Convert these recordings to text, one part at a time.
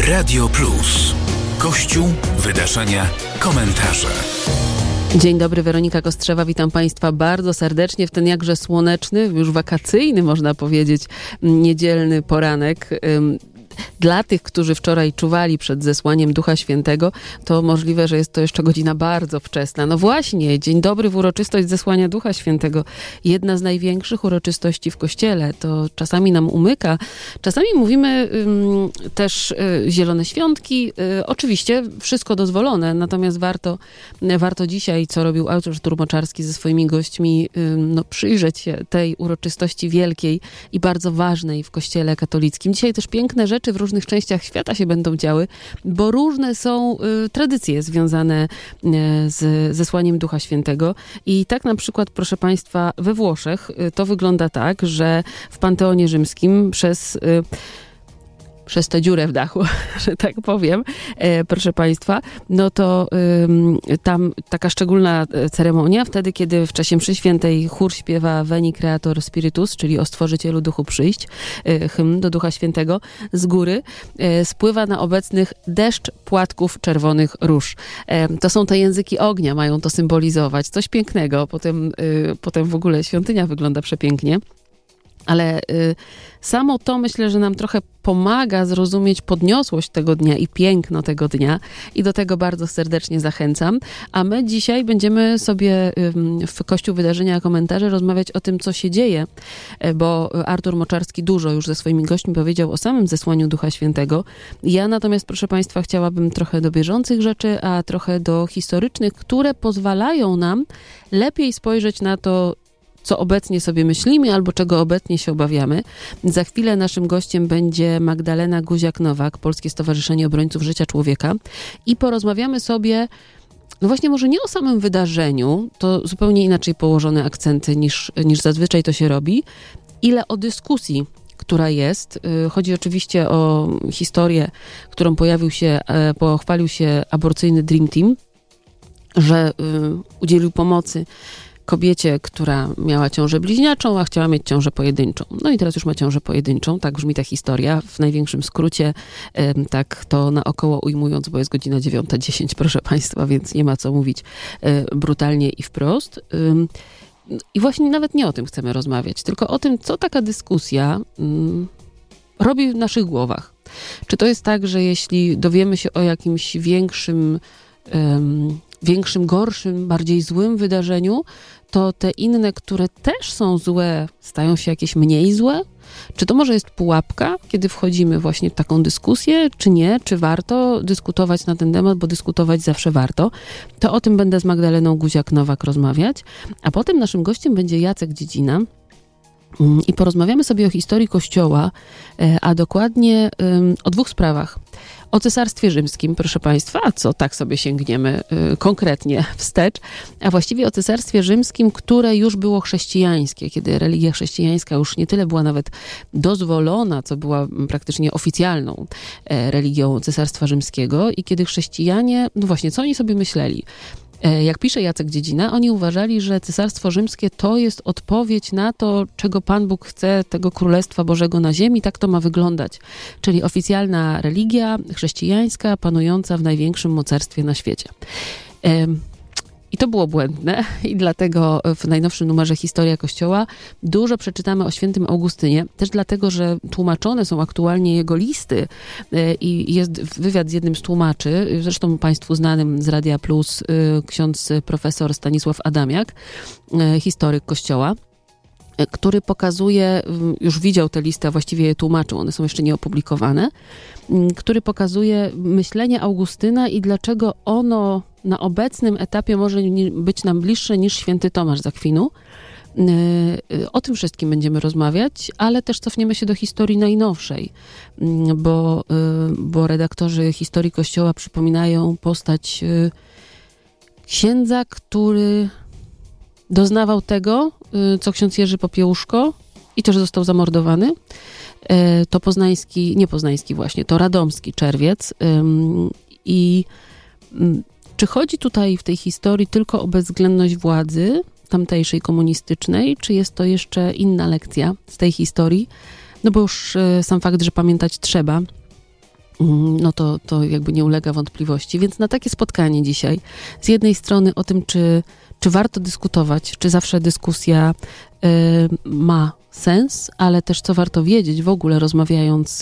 Radio Plus. Kościół, wydarzenia, komentarze. Dzień dobry, Weronika Kostrzewa, witam Państwa bardzo serdecznie w ten jakże słoneczny, już wakacyjny, można powiedzieć, niedzielny poranek. Dla tych, którzy wczoraj czuwali przed zesłaniem Ducha Świętego, to możliwe, że jest to jeszcze godzina bardzo wczesna. No właśnie, dzień dobry w uroczystość zesłania Ducha Świętego. Jedna z największych uroczystości w Kościele. To czasami nam umyka. Czasami mówimy też zielone świątki. Oczywiście wszystko dozwolone, natomiast warto dzisiaj, co robił Artur Moczarski ze swoimi gośćmi, przyjrzeć się tej uroczystości wielkiej i bardzo ważnej w Kościele katolickim. Dzisiaj też piękne rzeczy w różnych częściach świata się będą działy, bo różne są tradycje związane z zesłaniem Ducha Świętego. I tak na przykład, proszę Państwa, we Włoszech to wygląda tak, że w Panteonie Rzymskim przez tę dziurę w dachu, że tak powiem, proszę Państwa, no to tam taka szczególna ceremonia, wtedy kiedy w czasie mszy świętej chór śpiewa Veni Creator Spiritus, czyli o Stworzycielu Duchu przyjść, hymn do Ducha Świętego, z góry spływa na obecnych deszcz płatków czerwonych róż. To są te języki ognia, mają to symbolizować. Coś pięknego, potem w ogóle świątynia wygląda przepięknie. Ale samo to myślę, że nam trochę pomaga zrozumieć podniosłość tego dnia i piękno tego dnia i do tego bardzo serdecznie zachęcam. A my dzisiaj będziemy sobie w Kościół Wydarzenia Komentarze rozmawiać o tym, co się dzieje, bo Artur Moczarski dużo już ze swoimi gośćmi powiedział o samym zesłaniu Ducha Świętego. Ja natomiast, proszę Państwa, chciałabym trochę do bieżących rzeczy, a trochę do historycznych, które pozwalają nam lepiej spojrzeć na to, co obecnie sobie myślimy, albo czego obecnie się obawiamy. Za chwilę naszym gościem będzie Magdalena Guziak-Nowak, Polskie Stowarzyszenie Obrońców Życia Człowieka i porozmawiamy sobie, no właśnie może nie o samym wydarzeniu, to zupełnie inaczej położone akcenty niż zazwyczaj to się robi, ile o dyskusji, która jest. Chodzi oczywiście o historię, którą pochwalił się aborcyjny Dream Team, że udzielił pomocy kobiecie, która miała ciążę bliźniaczą, a chciała mieć ciążę pojedynczą. No i teraz już ma ciążę pojedynczą. Tak brzmi ta historia. W największym skrócie, tak to naokoło ujmując, bo jest godzina 9:10, proszę Państwa, więc nie ma co mówić brutalnie i wprost. I właśnie nawet nie o tym chcemy rozmawiać, tylko o tym, co taka dyskusja robi w naszych głowach. Czy to jest tak, że jeśli dowiemy się o jakimś większym, gorszym, bardziej złym wydarzeniu, to te inne, które też są złe, stają się jakieś mniej złe? Czy to może jest pułapka, kiedy wchodzimy właśnie w taką dyskusję, czy nie? Czy warto dyskutować na ten temat, bo dyskutować zawsze warto? To o tym będę z Magdaleną Guziak-Nowak rozmawiać. A potem naszym gościem będzie Jacek Dziedzina i porozmawiamy sobie o historii Kościoła, a dokładnie o dwóch sprawach. O Cesarstwie Rzymskim, proszę Państwa, a co tak sobie sięgniemy konkretnie wstecz, a właściwie o Cesarstwie Rzymskim, które już było chrześcijańskie, kiedy religia chrześcijańska już nie tyle była nawet dozwolona, co była praktycznie oficjalną religią Cesarstwa Rzymskiego i kiedy chrześcijanie, no właśnie, co oni sobie myśleli? Jak pisze Jacek Dziedzina, oni uważali, że Cesarstwo Rzymskie to jest odpowiedź na to, czego Pan Bóg chce, tego Królestwa Bożego na ziemi, tak to ma wyglądać. Czyli oficjalna religia chrześcijańska panująca w największym mocarstwie na świecie. I to było błędne i dlatego w najnowszym numerze Historia Kościoła dużo przeczytamy o świętym Augustynie, też dlatego, że tłumaczone są aktualnie jego listy i jest wywiad z jednym z tłumaczy, zresztą Państwu znanym z Radia Plus, ksiądz profesor Stanisław Adamiak, historyk Kościoła, który pokazuje, już widział te listy, a właściwie je tłumaczył, one są jeszcze nieopublikowane, który pokazuje myślenie Augustyna i dlaczego ono na obecnym etapie może być nam bliższe niż święty Tomasz z Akwinu. O tym wszystkim będziemy rozmawiać, ale też cofniemy się do historii najnowszej, bo redaktorzy Historii Kościoła przypominają postać księdza, który doznawał tego, co ksiądz Jerzy Popiełuszko i też został zamordowany. To to radomski czerwiec. I czy chodzi tutaj w tej historii tylko o bezwzględność władzy tamtejszej komunistycznej, czy jest to jeszcze inna lekcja z tej historii? No bo już sam fakt, że pamiętać trzeba, no to jakby nie ulega wątpliwości. Więc na takie spotkanie dzisiaj, z jednej strony o tym, czy warto dyskutować, czy zawsze dyskusja ma sens, ale też co warto wiedzieć w ogóle, rozmawiając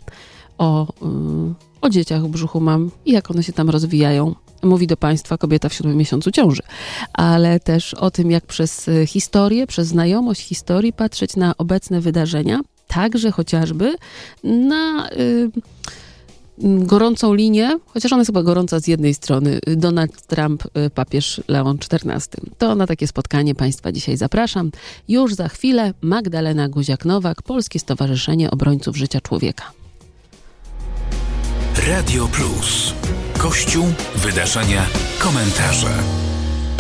o dzieciach w brzuchu mam i jak one się tam rozwijają. Mówi do Państwa kobieta w 7. miesiącu ciąży, ale też o tym, jak przez historię, przez znajomość historii patrzeć na obecne wydarzenia, także chociażby na gorącą linię, chociaż ona jest chyba gorąca z jednej strony, Donald Trump, papież Leon XIV. To na takie spotkanie Państwa dzisiaj zapraszam. Już za chwilę Magdalena Guziak-Nowak, Polskie Stowarzyszenie Obrońców Życia Człowieka. Radio Plus. Kościół, wydarzenia, komentarze.